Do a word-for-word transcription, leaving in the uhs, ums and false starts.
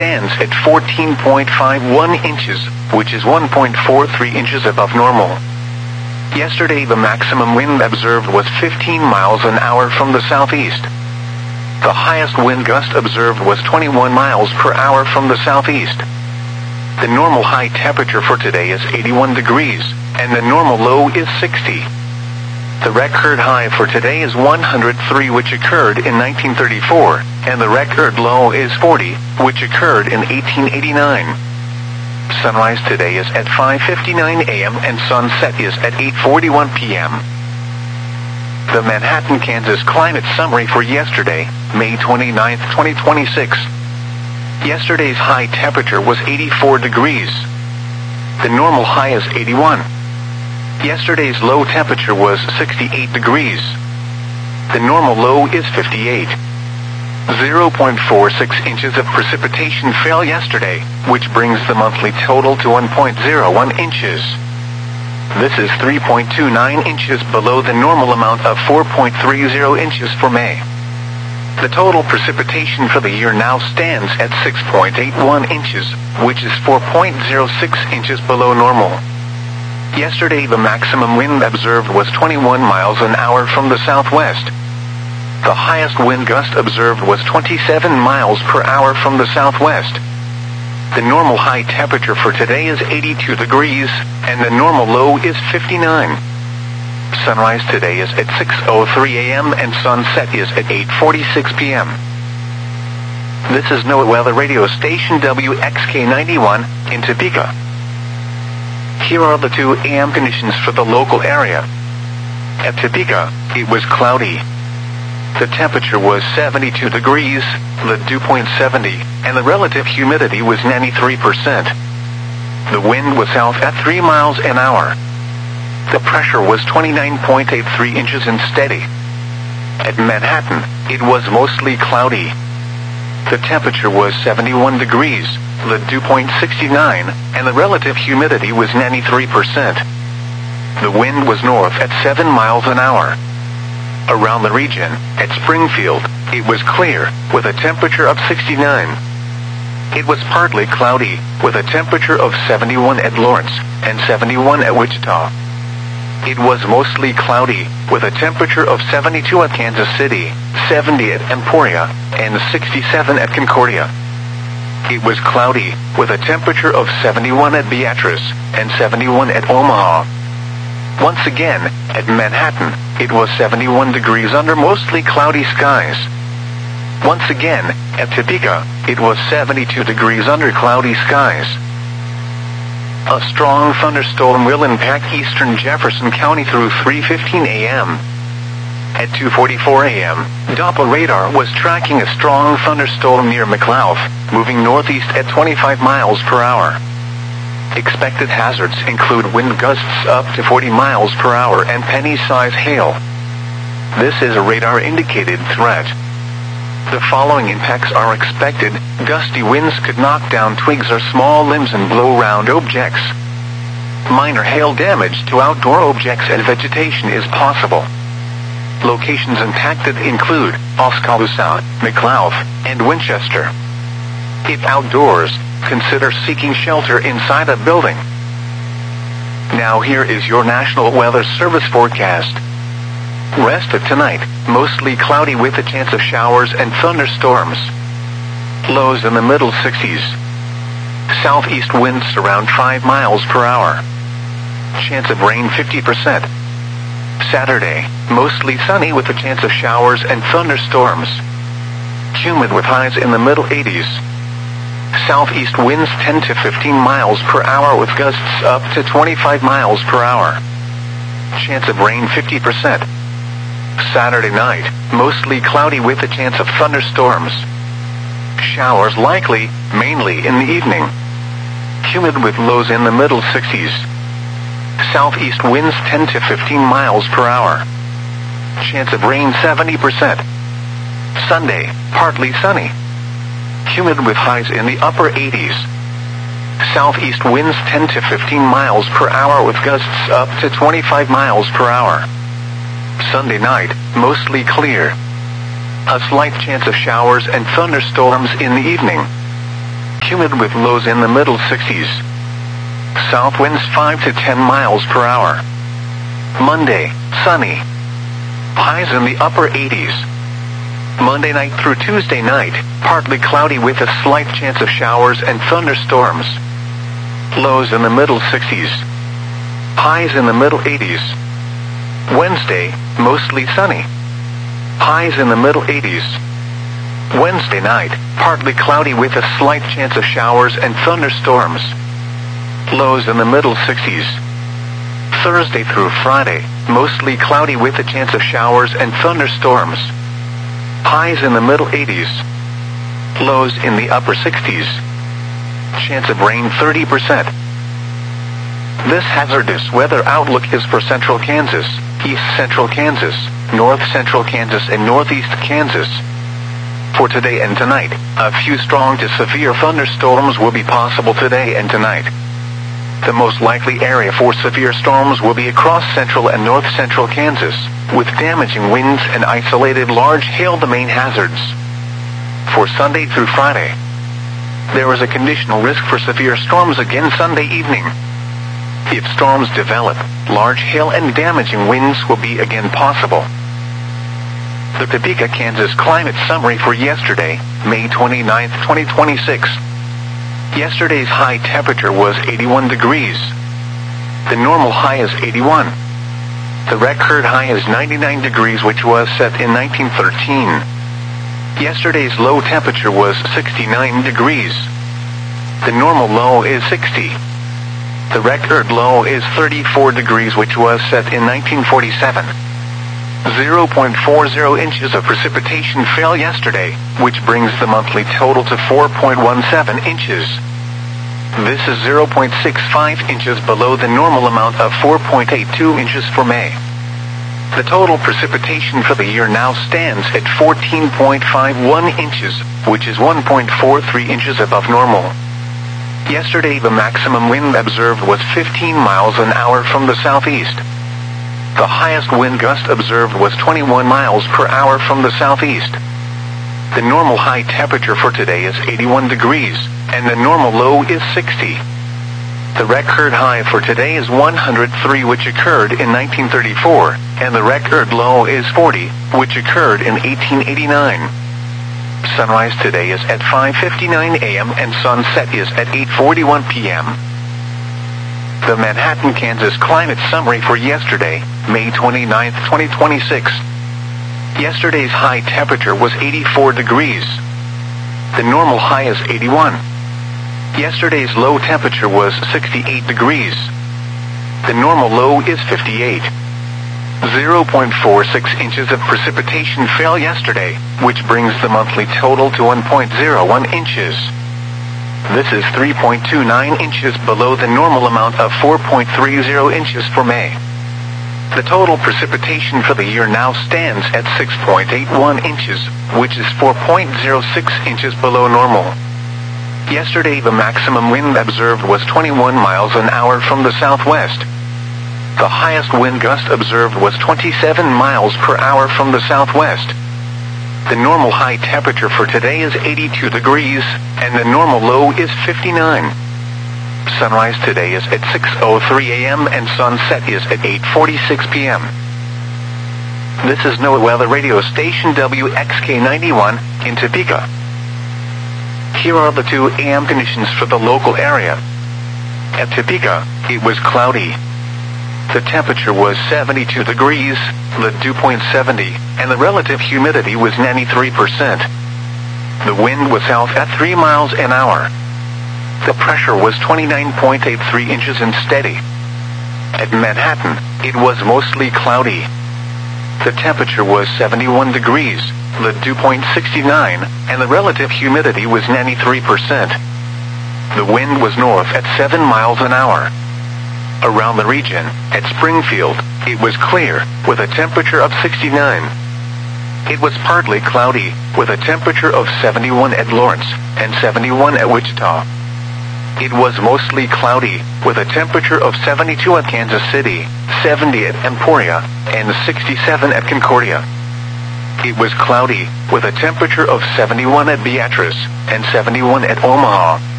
stands at fourteen point five one inches, which is one point four three inches above normal. Yesterday the maximum wind observed was fifteen miles an hour from the southeast. The highest wind gust observed was twenty-one miles per hour from the southeast. The normal high temperature for today is eighty-one degrees, and the normal low is sixty. The record high for today is one hundred three, which occurred in nineteen thirty-four, and the record low is forty, which occurred in eighteen eighty-nine. Sunrise today is at five fifty-nine a m and sunset is at eight forty-one p m The Manhattan, Kansas climate summary for yesterday, May twenty-ninth, twenty twenty-six. Yesterday's high temperature was eighty-four degrees. The normal high is eighty-one. Yesterday's low temperature was sixty-eight degrees. The normal low is fifty-eight. zero point four six inches of precipitation fell yesterday, which brings the monthly total to one point zero one inches. This is three point two nine inches below the normal amount of four point three zero inches for May. The total precipitation for the year now stands at six point eight one inches, which is four point zero six inches below normal. Yesterday the maximum wind observed was twenty-one miles an hour from the southwest. The highest wind gust observed was twenty-seven miles per hour from the southwest. The normal high temperature for today is eighty-two degrees, and the normal low is fifty-nine. Sunrise today is at six oh three a m and sunset is at eight forty-six p m This is NOAA Weather Radio Station W X K ninety-one in Topeka. Here are the two A M conditions for the local area. At Topeka, it was cloudy. The temperature was seventy-two degrees, the dew point seventy, and the relative humidity was ninety-three percent. The wind was south at three miles an hour. The pressure was twenty-nine point eight three inches and steady. At Manhattan, it was mostly cloudy. The temperature was seventy-one degrees, the dew point sixty-nine, and the relative humidity was ninety-three percent. The wind was north at seven miles an hour. Around the region, at Springfield, it was clear, with a temperature of sixty-nine. It was partly cloudy, with a temperature of seventy-one at Lawrence, and seventy-one at Wichita. It was mostly cloudy, with a temperature of seventy-two at Kansas City, seventy at Emporia, and sixty-seven at Concordia. It was cloudy, with a temperature of seventy-one at Beatrice, and seventy-one at Omaha. Once again, at Manhattan, it was seventy-one degrees under mostly cloudy skies. Once again, at Topeka, it was seventy-two degrees under cloudy skies. A strong thunderstorm will impact eastern Jefferson County through three fifteen a m At two forty-four a m, Doppler radar was tracking a strong thunderstorm near McLouth, moving northeast at twenty-five miles per hour. Expected hazards include wind gusts up to forty miles per hour and penny-size hail. This is a radar-indicated threat. The following impacts are expected. Gusty winds could knock down twigs or small limbs and blow round objects. Minor hail damage to outdoor objects and vegetation is possible. Locations impacted include Oskaloosa, McLouth, and Winchester. If outdoors, consider seeking shelter inside a building. Now here is your National Weather Service forecast. Rest of tonight, mostly cloudy with a chance of showers and thunderstorms. Lows in the middle sixties. Southeast winds around five miles per hour. Chance of rain fifty percent. Saturday, mostly sunny with a chance of showers and thunderstorms. Humid with highs in the middle eighties. Southeast winds ten to fifteen miles per hour with gusts up to twenty-five miles per hour. Chance of rain fifty percent. Saturday night, mostly cloudy with a chance of thunderstorms. Showers likely, mainly in the evening. Humid with lows in the middle sixties. Southeast winds ten to fifteen miles per hour. Chance of rain seventy percent. Sunday, partly sunny. Humid with highs in the upper eighties. Southeast winds ten to fifteen miles per hour with gusts up to twenty-five miles per hour. Sunday night, mostly clear. A slight chance of showers and thunderstorms in the evening. humid with lows in the middle sixties. South winds five to ten miles per hour. Monday, sunny. Highs in the upper eighties. Monday night through Tuesday night, partly cloudy with a slight chance of showers and thunderstorms. Lows in the middle sixties. Highs in the middle eighties. Wednesday, mostly sunny. Highs in the middle eighties. Wednesday night, partly cloudy with a slight chance of showers and thunderstorms. Lows in the middle sixties. Thursday through Friday, mostly cloudy with a chance of showers and thunderstorms. Highs in the middle eighties. Lows in the upper sixties. Chance of rain thirty percent. This hazardous weather outlook is for central Kansas, east central Kansas, north central Kansas, and northeast Kansas. For today and tonight, a few strong to severe thunderstorms will be possible today and tonight. The most likely area for severe storms will be across central and north central Kansas, with damaging winds and isolated large hail the main hazards. For Sunday through Friday, there is a conditional risk for severe storms again Sunday evening. If storms develop, large hail and damaging winds will be again possible. The Topeka, Kansas climate summary for yesterday, May twenty-ninth, twenty twenty-six. Yesterday's high temperature was eighty-one degrees. The normal high is eighty-one. The record high is ninety-nine degrees, which was set in nineteen thirteen. Yesterday's low temperature was sixty-nine degrees. The normal low is sixty. The record low is thirty-four degrees, which was set in nineteen forty-seven. zero point four zero inches of precipitation fell yesterday, which brings the monthly total to four point one seven inches. This is zero point six five inches below the normal amount of four point eight two inches for May. The total precipitation for the year now stands at fourteen point five one inches, which is one point four three inches above normal. Yesterday the maximum wind observed was fifteen miles an hour from the southeast. The highest wind gust observed was twenty-one miles per hour from the southeast. The normal high temperature for today is eighty-one degrees, and the normal low is sixty. The record high for today is one hundred three, which occurred in nineteen thirty-four, and the record low is forty, which occurred in eighteen eighty-nine. Sunrise today is at five fifty-nine a m and sunset is at eight forty-one p m The Manhattan, Kansas climate summary for yesterday, May twenty-ninth, twenty twenty-six. Yesterday's high temperature was eighty-four degrees. The normal high is eighty-one. Yesterday's low temperature was sixty-eight degrees. The normal low is fifty-eight. zero point four six inches of precipitation fell yesterday, which brings the monthly total to one point zero one inches. This is three point two nine inches below the normal amount of four point three zero inches for May. The total precipitation for the year now stands at six point eight one inches, which is four point zero six inches below normal. Yesterday the maximum wind observed was twenty-one miles an hour from the southwest. The highest wind gust observed was twenty-seven miles per hour from the southwest. The normal high temperature for today is eighty-two degrees, and the normal low is fifty-nine. Sunrise today is at six oh three a m and sunset is at eight forty-six p m This is NOAA Weather Radio Station W X K ninety-one in Topeka. Here are the two A M conditions for the local area. At Topeka, it was cloudy. The temperature was seventy-two degrees, the dew point seventy, and the relative humidity was ninety-three percent. The wind was south at three miles an hour. The pressure was twenty-nine point eight three inches and steady. At Manhattan, it was mostly cloudy. The temperature was seventy-one degrees, the dew point sixty-nine, and the relative humidity was ninety-three percent. The wind was north at seven miles an hour. Around the region, at Springfield, it was clear, with a temperature of sixty-nine. It was partly cloudy, with a temperature of seventy-one at Lawrence, and seventy-one at Wichita. It was mostly cloudy, with a temperature of seventy-two at Kansas City, seventy at Emporia, and sixty-seven at Concordia. It was cloudy, with a temperature of seventy-one at Beatrice, and seventy-one at Omaha.